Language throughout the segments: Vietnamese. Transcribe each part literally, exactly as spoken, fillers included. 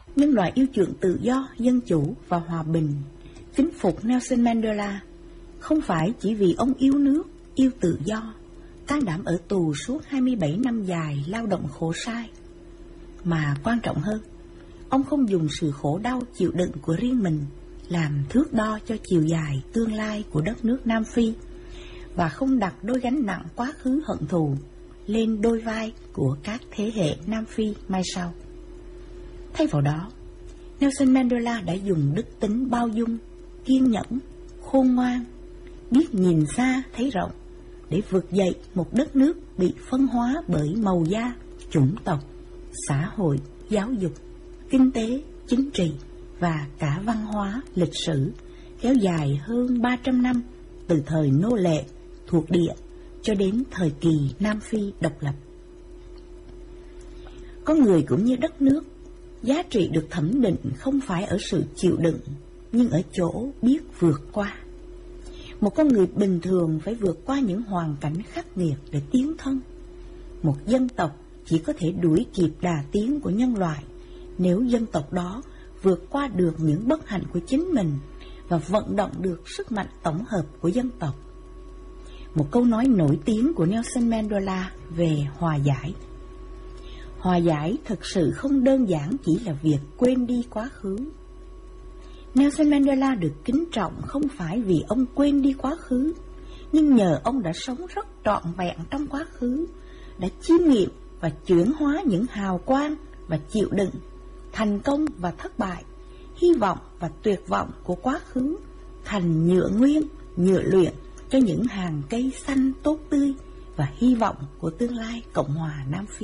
Nhân loại yêu chuộng tự do, dân chủ và hòa bình, kính phục Nelson Mandela không phải chỉ vì ông yêu nước, yêu tự do, can đảm ở tù suốt hai mươi bảy năm dài lao động khổ sai, mà quan trọng hơn, ông không dùng sự khổ đau chịu đựng của riêng mình làm thước đo cho chiều dài tương lai của đất nước Nam Phi, và không đặt đôi gánh nặng quá khứ hận thù lên đôi vai của các thế hệ Nam Phi mai sau. Thay vào đó, Nelson Mandela đã dùng đức tính bao dung, kiên nhẫn, khôn ngoan, biết nhìn xa thấy rộng để vực dậy một đất nước bị phân hóa bởi màu da, chủng tộc, xã hội, giáo dục, kinh tế, chính trị và cả văn hóa, lịch sử kéo dài hơn ba trăm năm từ thời nô lệ thuộc địa cho đến thời kỳ Nam Phi độc lập. Con người cũng như đất nước, giá trị được thẩm định không phải ở sự chịu đựng, nhưng ở chỗ biết vượt qua. Một con người bình thường phải vượt qua những hoàn cảnh khắc nghiệt để tiến thân. Một dân tộc chỉ có thể đuổi kịp đà tiến của nhân loại nếu dân tộc đó vượt qua được những bất hạnh của chính mình và vận động được sức mạnh tổng hợp của dân tộc. Một câu nói nổi tiếng của Nelson Mandela về hòa giải. Hòa giải thực sự không đơn giản chỉ là việc quên đi quá khứ. Nelson Mandela được kính trọng không phải vì ông quên đi quá khứ, nhưng nhờ ông đã sống rất trọn vẹn trong quá khứ, đã chiêm nghiệm và chuyển hóa những hào quang và chịu đựng, thành công và thất bại, hy vọng và tuyệt vọng của quá khứ thành nhựa nguyên, nhựa luyện cho những hàng cây xanh tốt tươi và hy vọng của tương lai Cộng hòa Nam Phi.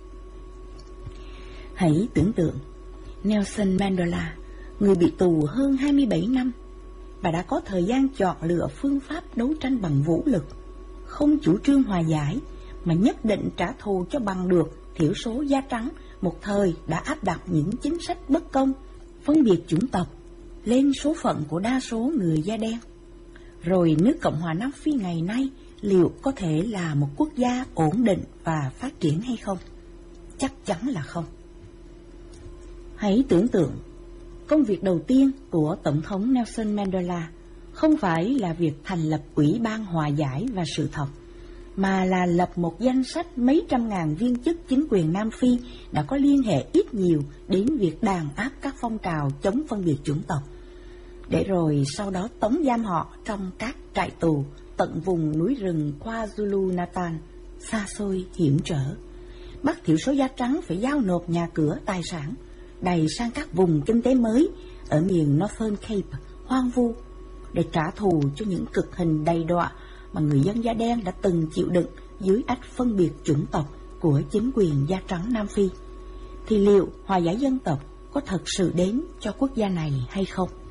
Hãy tưởng tượng Nelson Mandela, người bị tù hơn hai mươi bảy năm và đã có thời gian chọn lựa phương pháp đấu tranh bằng vũ lực, không chủ trương hòa giải mà nhất định trả thù cho bằng được thiểu số da trắng một thời đã áp đặt những chính sách bất công, phân biệt chủng tộc lên số phận của đa số người da đen. Rồi nước Cộng hòa Nam Phi ngày nay liệu có thể là một quốc gia ổn định và phát triển hay không? Chắc chắn là không. Hãy tưởng tượng, công việc đầu tiên của Tổng thống Nelson Mandela không phải là việc thành lập Ủy ban Hòa giải và Sự thật, mà là lập một danh sách mấy trăm ngàn viên chức chính quyền Nam Phi đã có liên hệ ít nhiều đến việc đàn áp các phong trào chống phân biệt chủng tộc, để rồi sau đó tống giam họ trong các trại tù tận vùng núi rừng KwaZulu-Natal, xa xôi hiểm trở, bắt thiểu số da trắng phải giao nộp nhà cửa, tài sản, đầy sang các vùng kinh tế mới ở miền Northern Cape hoang vu để trả thù cho những cực hình đầy đọa mà người dân da đen đã từng chịu đựng dưới ách phân biệt chủng tộc của chính quyền da trắng Nam Phi. Thì liệu hòa giải dân tộc có thật sự đến cho quốc gia này hay không?